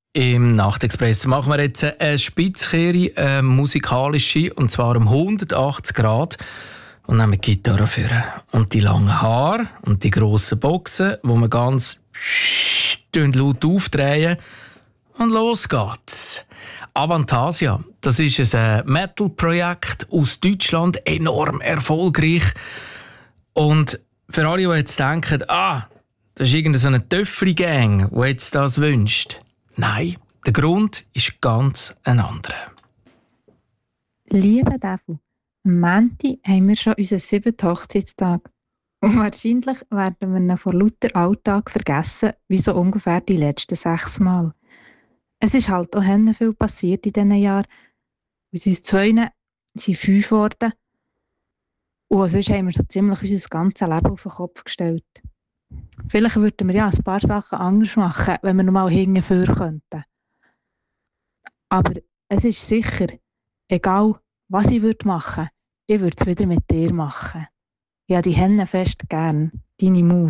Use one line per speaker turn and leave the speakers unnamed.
Im Nachtexpress machen wir jetzt eine Spitzkehre, eine musikalische, und zwar um 180 Grad. Und nehmen die Gitarre führen. Und die langen Haare und die grossen Boxen, wo man ganz laut aufdrehen. Und los geht's. Avantasia, das ist ein Metal-Projekt aus Deutschland, enorm erfolgreich. Und für alle, die jetzt denken, das ist irgendeine Töffli-Gang, die jetzt das wünscht. Nein, der Grund ist ganz ein anderer.
Lieber Devu, am Montag haben wir schon unseren 7. Hochzeitstag. Und wahrscheinlich werden wir ihn vor lauter Alltag vergessen, wie so ungefähr die letzten 6 Mal. Es ist halt auch viel passiert in diesen Jahren. Aus uns 2 sind 5 geworden. Und sonst haben wir so ziemlich unser ganzes Leben auf den Kopf gestellt. Vielleicht würden wir ein paar Sachen anders machen, wenn wir noch mal hinten könnten. Aber es ist sicher, egal was ich machen würde, ich würde es wieder mit dir machen. Ich habe die Henne fest gern, deine Maus.